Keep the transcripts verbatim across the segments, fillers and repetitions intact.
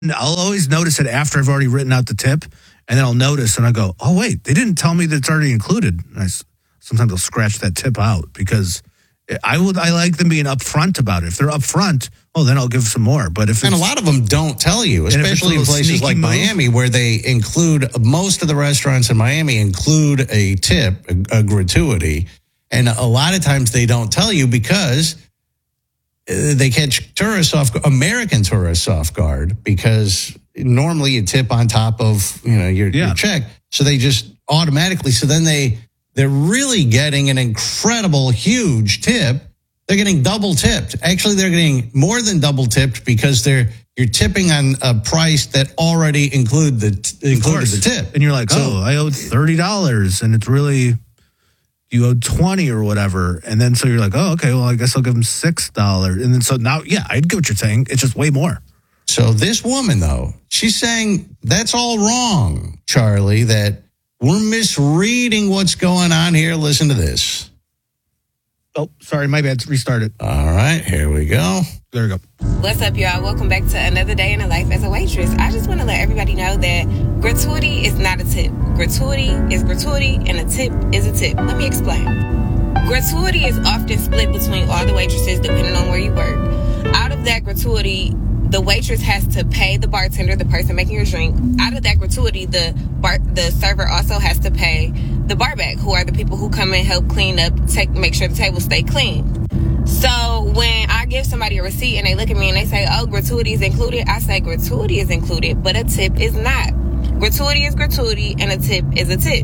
I'll always notice it after I've already written out the tip, and then I'll notice and I go, oh, wait, they didn't tell me that it's already included. And I, sometimes I'll scratch that tip out because I would I like them being upfront about it. If they're upfront, oh, then I'll give some more. But if and a lot of them don't tell you, especially in places like move, Miami, where they include most of the restaurants in Miami include a tip, a, a gratuity, and a lot of times they don't tell you because they catch tourists off, American tourists off guard, because normally you tip on top of you know your, yeah. your check, so they just automatically. So then they. They're really getting an incredible, huge tip. They're getting double tipped. Actually, they're getting more than double tipped because they're you're tipping on a price that already include the included the tip. And you're like, so, oh, I owed thirty dollars, and it's really you owed twenty or whatever. And then so you're like, oh, okay, well, I guess I'll give them six dollars. And then so now, yeah, I get what you're saying. It's just way more. So this woman, though, she's saying that's all wrong, Charlie. That. We're misreading what's going on here. Listen to this. Oh, sorry, my bad. Restart it. All right, here we go. There we go. What's up, y'all? Welcome back to another day in the life as a waitress. I just want to let everybody know that gratuity is not a tip. Gratuity is gratuity, and a tip is a tip. Let me explain. Gratuity is often split between all the waitresses depending on where you work. Out of that gratuity, the waitress has to pay the bartender, the person making your drink. Out of that gratuity, the bar, the server also has to pay the barback, who are the people who come and help clean up, take make sure the tables stay clean. So when I give somebody a receipt and they look at me and they say, oh, gratuity is included, I say gratuity is included, but a tip is not. Gratuity is gratuity and a tip is a tip.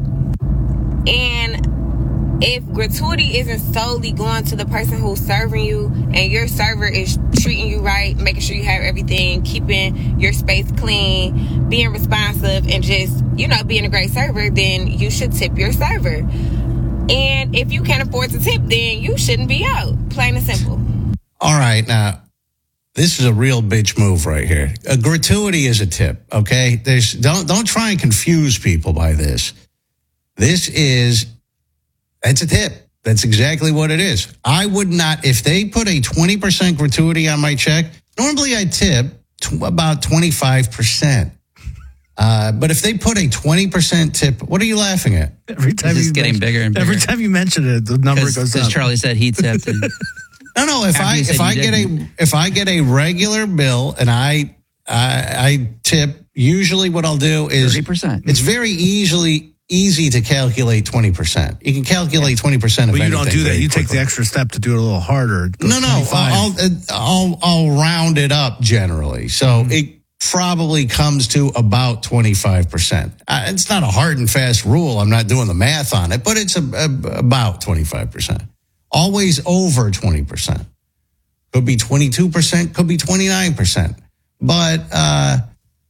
And if gratuity isn't solely going to the person who's serving you and your server is treating you right, making sure you have everything, keeping your space clean, being responsive, and just, you know, being a great server, then you should tip your server. And if you can't afford to tip, then you shouldn't be out. Plain and simple. All right. Now, this is a real bitch move right here. A gratuity is a tip, okay? There's don't don't try and confuse people by this. This is... That's a tip. That's exactly what it is. I would not, if they put a twenty percent gratuity on my check, normally I tip t- about twenty-five percent. Uh, but if they put a twenty percent tip, what are you laughing at? Every time it's getting mention, bigger and bigger. Every time you mention it, the number goes up. As Charlie said, he tipped. And no, no. If I if I get didn't. a if I get a regular bill and I I, I tip, usually what I'll do is thirty percent. It's very easily. Easy to calculate twenty percent. You can calculate twenty percent of anything. But you don't do that. You quickly. Take the extra step to do it a little harder. No, no. I'll, I'll, I'll round it up generally. So mm-hmm. it probably comes to about twenty-five percent. Uh, it's not a hard and fast rule. I'm not doing the math on it, but it's a, a, about twenty-five percent. Always over twenty percent. Could be twenty-two percent, could be twenty-nine percent. But uh,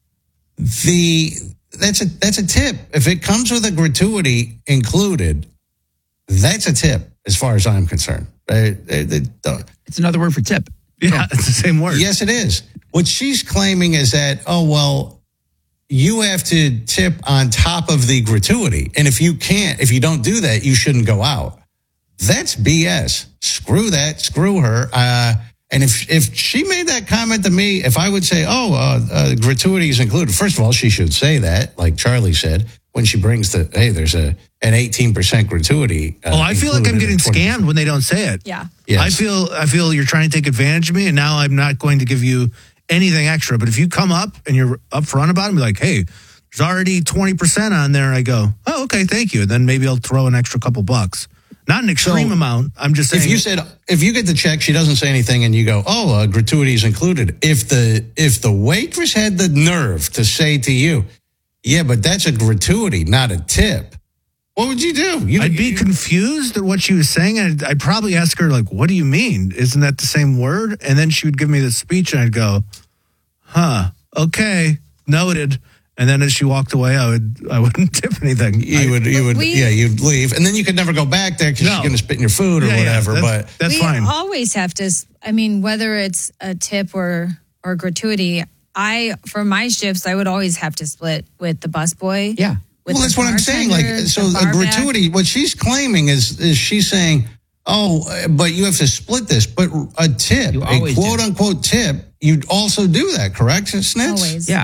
the... That's a that's a tip. If it comes with a gratuity included, that's a tip as far as I'm concerned. Uh, uh, it's another word for tip. Yeah, it's the same word. Yes, it is. What she's claiming is that, oh, well, you have to tip on top of the gratuity. And if you can't, if you don't do that, you shouldn't go out. That's B S. Screw that. Screw her. Uh, And if if she made that comment to me, if I would say, oh, uh, uh, gratuity is included, first of all, she should say that, like Charlie said, when she brings the, hey, there's a an eighteen percent gratuity. Uh, oh, I feel like I'm getting scammed when they don't say it. Yeah. Yes. I feel I feel you're trying to take advantage of me, and now I'm not going to give you anything extra. But if you come up and you're upfront about it, and be like, hey, there's already twenty percent on there, I go, oh, okay, thank you. And then maybe I'll throw an extra couple bucks. Not an extreme so, amount. I'm just saying. If you said, if you get the check, she doesn't say anything, and you go, "Oh, uh, gratuity is included." If the if the waitress had the nerve to say to you, "Yeah, but that's a gratuity, not a tip," what would you do? You, I'd be you, confused at what she was saying. I'd, I'd probably ask her, like, "What do you mean? Isn't that the same word?" And then she would give me the speech, and I'd go, "Huh? Okay, noted." And then as she walked away, I would I wouldn't tip anything. You I, would you would we, yeah you'd leave, and then you could never go back there because no. she's going to spit in your food or yeah, whatever. Yeah, that's, but that's we fine. We always have to. I mean, whether it's a tip or or gratuity, I for my shifts I would always have to split with the busboy. Yeah. Well, that's what I'm saying. Like, so a gratuity. What she's claiming is is she's saying, oh, but you have to split this. But a tip, a quote do. unquote tip, you'd also do that, correct, Snitz? Always. Yeah.